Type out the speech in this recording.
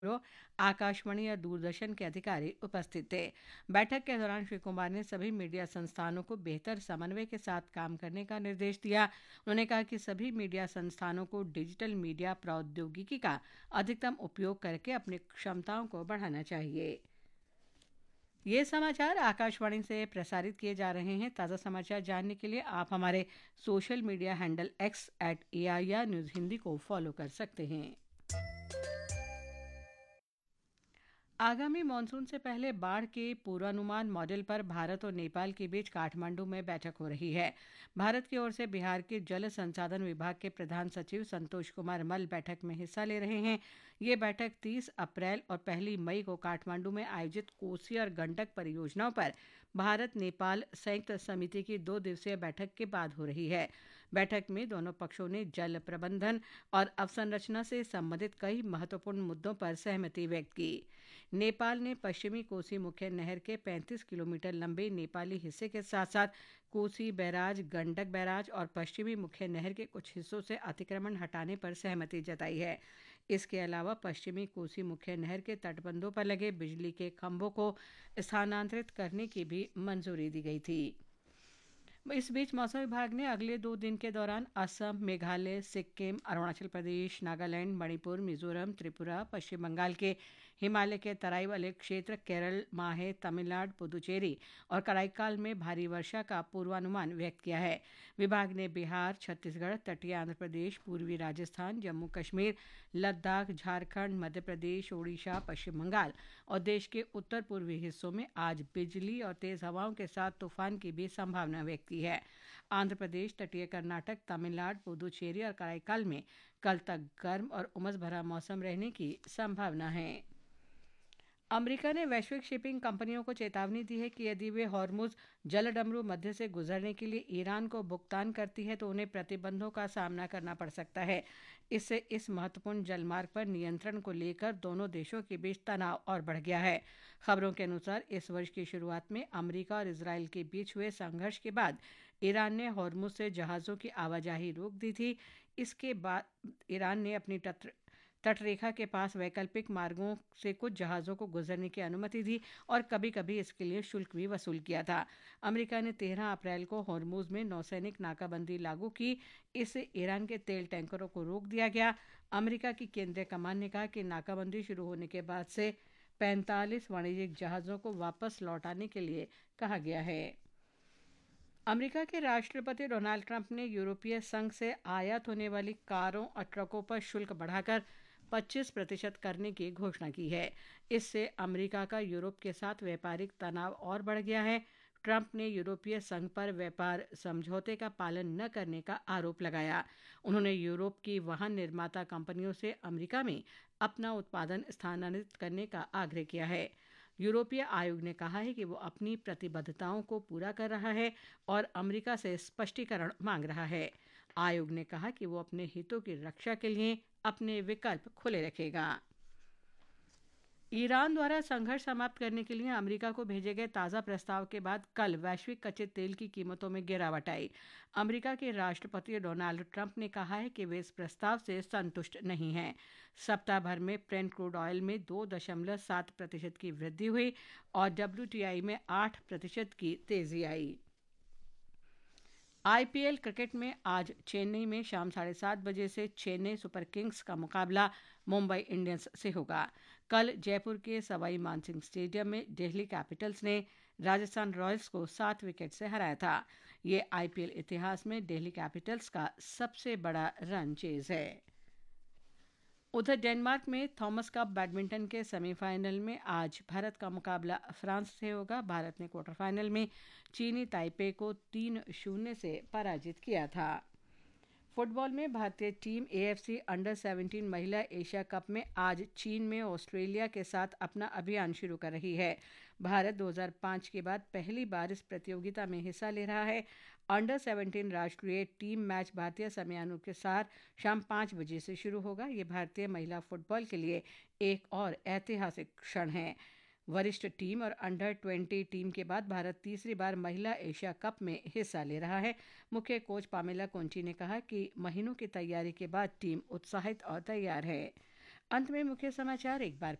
आकाशवाणी और दूरदर्शन के अधिकारी उपस्थित थे। बैठक के दौरान श्री कुमार ने सभी मीडिया संस्थानों को बेहतर समन्वय के साथ काम करने का निर्देश दिया। उन्होंने कहा कि सभी मीडिया संस्थानों को डिजिटल मीडिया प्रौद्योगिकी का अधिकतम उपयोग करके अपनी क्षमताओं को बढ़ाना चाहिए। ये समाचार आकाशवाणी से प्रसारित किए जा रहे हैं। ताज़ा समाचार जानने के लिए आप हमारे social media handle X@AIR news Hindi को फॉलो कर सकते हैं। आगामी मानसून से पहले बाढ़ के पूर्वानुमान मॉडल पर भारत और नेपाल के बीच काठमांडू में बैठक हो रही है। भारत की ओर से बिहार के जल संसाधन विभाग के प्रधान सचिव संतोष कुमार मल बैठक में हिस्सा ले रहे हैं। ये बैठक 30 अप्रैल और 1 मई को काठमांडू में आयोजित कोसी और गंडक परियोजनाओं पर भारत नेपाल संयुक्त समिति की 2 दिवसीय बैठक के बाद हो रही है। बैठक में दोनों पक्षों ने जल प्रबंधन और अवसंरचना से संबंधित कई महत्वपूर्ण मुद्दों पर सहमति व्यक्त की। नेपाल ने पश्चिमी कोसी मुख्य नहर के 35 किलोमीटर लंबे नेपाली हिस्से के साथ साथ कोसी बैराज, गंडक बैराज और पश्चिमी मुख्य नहर के कुछ हिस्सों से अतिक्रमण हटाने पर सहमति जताई है। इसके अलावा पश्चिमी कोसी मुख्य नहर के तटबंधों पर लगे बिजली के खंभों को स्थानांतरित करने की भी मंजूरी दी गई थी। इस बीच मौसम विभाग ने अगले 2 दिन के दौरान असम, मेघालय, सिक्किम, अरुणाचल प्रदेश, नागालैंड, मणिपुर, मिजोरम, त्रिपुरा, पश्चिम बंगाल के हिमालय के तराई वाले क्षेत्र, केरल, माहे, तमिलनाडु, पुदुचेरी और कराईकाल में भारी वर्षा का पूर्वानुमान व्यक्त किया है। विभाग ने बिहार, छत्तीसगढ़, तटीय आंध्र प्रदेश, पूर्वी राजस्थान, जम्मू कश्मीर, लद्दाख, झारखंड, मध्य प्रदेश, ओडिशा, पश्चिम बंगाल और देश के उत्तर पूर्वी हिस्सों में आज बिजली और तेज हवाओं के साथ तूफान की भी संभावना व्यक्त की है। आंध्र प्रदेश, तटीय कर्नाटक, तमिलनाडु, पुदुचेरी और कराईकाल में कल तक गर्म और उमस भरा मौसम रहने की संभावना है। अमेरिका ने वैश्विक शिपिंग कंपनियों को चेतावनी दी है कि यदि वे हॉर्मुज जलडमरू मध्य से गुजरने के लिए ईरान को भुगतान करती है तो उन्हें प्रतिबंधों का सामना करना पड़ सकता है। इससे इस महत्वपूर्ण जलमार्ग पर नियंत्रण को लेकर दोनों देशों के बीच तनाव और बढ़ गया है। खबरों के अनुसार इस वर्ष की शुरुआत में अमेरिका और इजरायल के बीच हुए संघर्ष के बाद ईरान ने हॉर्मुज से जहाज़ों की आवाजाही रोक दी थी। इसके बाद ईरान ने अपनी तटरेखा के पास वैकल्पिक मार्गों से कुछ जहाज़ों को गुजरने की अनुमति दी और कभी-कभी इसके लिए शुल्क भी वसूल किया था। अमेरिका ने 13 अप्रैल को हॉर्मुज में नौसैनिक नाकाबंदी लागू की। इससे ईरान के तेल टैंकरों को रोक दिया गया। अमेरिका की केंद्रीय कमान ने कहा कि नाकाबंदी शुरू होने के बाद से 45 वाणिज्यिक जहाज़ों को वापस लौटाने के लिए कहा गया है। अमेरिका के राष्ट्रपति डोनाल्ड ट्रंप ने यूरोपीय संघ से आयात होने वाली कारों और ट्रकों पर शुल्क बढ़ाकर 25% करने की घोषणा की है। इससे अमेरिका का यूरोप के साथ व्यापारिक तनाव और बढ़ गया है। ट्रंप ने यूरोपीय संघ पर व्यापार समझौते का पालन न करने का आरोप लगाया। उन्होंने यूरोप की वाहन निर्माता कंपनियों से अमेरिका में अपना उत्पादन स्थानांतरित करने का आग्रह किया है। यूरोपीय आयोग ने कहा है कि वो अपनी प्रतिबद्धताओं को पूरा कर रहा है और अमेरिका से स्पष्टीकरण मांग रहा है। आयोग ने कहा कि वो अपने हितों की रक्षा के लिए अपने विकल्प खुले रखेगा। ईरान द्वारा संघर्ष समाप्त करने के लिए अमेरिका को भेजे गए ताज़ा प्रस्ताव के बाद कल वैश्विक कच्चे तेल की कीमतों में गिरावट आई। अमेरिका के राष्ट्रपति डोनाल्ड ट्रंप ने कहा है कि वे इस प्रस्ताव से संतुष्ट नहीं हैं। सप्ताह भर में ब्रेंट क्रूड ऑयल में 2.7% की वृद्धि हुई और WTI में 8% की तेजी आई। आईपीएल क्रिकेट में आज चेन्नई में शाम 7:30 बजे से चेन्नई सुपर किंग्स का मुकाबला मुंबई इंडियंस से होगा। कल जयपुर के सवाई मानसिंह स्टेडियम में दिल्ली कैपिटल्स ने राजस्थान रॉयल्स को 7 विकेट से हराया था। ये आईपीएल इतिहास में दिल्ली कैपिटल्स का सबसे बड़ा रन चेज है। उधर डेनमार्क में थॉमस कप बैडमिंटन के सेमीफाइनल में आज भारत का मुकाबला फ्रांस से होगा। भारत ने क्वार्टर फाइनल में चीनी ताइपे को 3-0 से पराजित किया था। फुटबॉल में भारतीय टीम AFC अंडर-17 महिला एशिया कप में आज चीन में ऑस्ट्रेलिया के साथ अपना अभियान शुरू कर रही है। भारत 2005 के बाद पहली बार इस प्रतियोगिता में हिस्सा ले रहा है। अंडर-17 राष्ट्रीय टीम मैच भारतीय समयानुसार शाम 5 बजे से शुरू होगा। ये भारतीय महिला फुटबॉल के लिए एक और ऐतिहासिक क्षण है। वरिष्ठ टीम और अंडर-20 टीम के बाद भारत तीसरी बार महिला एशिया कप में हिस्सा ले रहा है। मुख्य कोच पामेला कोंची ने कहा कि महीनों की तैयारी के बाद टीम उत्साहित और तैयार है। अंत में मुख्य समाचार एक बार